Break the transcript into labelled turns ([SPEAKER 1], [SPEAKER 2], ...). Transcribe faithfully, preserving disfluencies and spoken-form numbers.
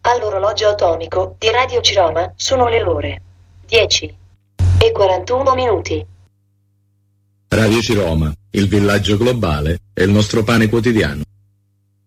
[SPEAKER 1] All'orologio atomico di Radio Ciroma sono le ore dieci e quarantuno minuti.
[SPEAKER 2] Radio Ciroma, il villaggio globale, è il nostro pane quotidiano.